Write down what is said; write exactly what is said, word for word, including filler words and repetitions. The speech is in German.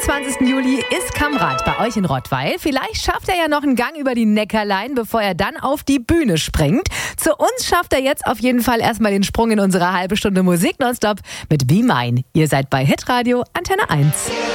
fünfundzwanzigsten Juli ist Kamrat bei euch in Rottweil. Vielleicht schafft er ja noch einen Gang über die Neckarlein, bevor er dann auf die Bühne springt. Zu uns schafft er jetzt auf jeden Fall erstmal den Sprung in unsere halbe Stunde Musik nonstop mit Be Mine. Ihr seid bei Hitradio Antenne eins.